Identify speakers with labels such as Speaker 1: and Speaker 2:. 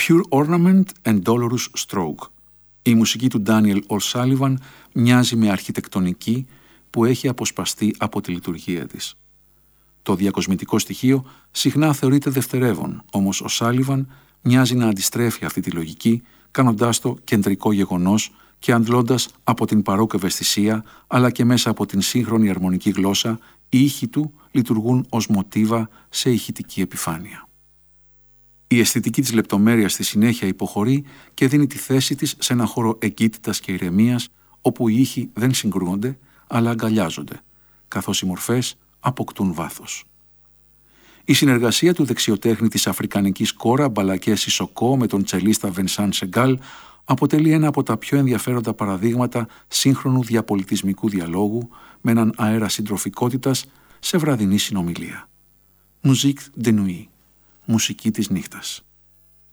Speaker 1: Pure Ornament and Dolorous Stroke. Η μουσική του Daniel O'Sullivan μοιάζει με αρχιτεκτονική που έχει αποσπαστεί από τη λειτουργία της. Το διακοσμητικό στοιχείο συχνά θεωρείται δευτερεύον, όμως ο O'Sullivan μοιάζει να αντιστρέφει αυτή τη λογική, κάνοντάς το κεντρικό γεγονός και αντλώντας από την παρόκ ευαισθησία, αλλά και μέσα από την σύγχρονη αρμονική γλώσσα, οι ήχοι του λειτουργούν ως μοτίβα σε ηχητική επιφάνεια. Η αισθητική της λεπτομέρειας στη συνέχεια υποχωρεί και δίνει τη θέση της σε ένα χώρο εγκύτητας και ηρεμίας, όπου οι ήχοι δεν συγκρούονται, αλλά αγκαλιάζονται, καθώς οι μορφές αποκτούν βάθος. Η συνεργασία του δεξιοτέχνη της αφρικανικής κόρα Μπαλακέ Σισοκό με τον τσελίστα Βενσάν Σεγκάλ αποτελεί ένα από τα πιο ενδιαφέροντα παραδείγματα σύγχρονου διαπολιτισμικού διαλόγου με έναν αέρα συντροφικότητας σε βραδινή συνομιλία. Musique de nuit, μουσική της νύχτας.